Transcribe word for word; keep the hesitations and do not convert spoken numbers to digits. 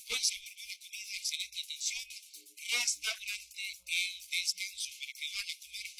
buen sabor, buena comida, excelente atención y hasta durante el descanso para que van a comer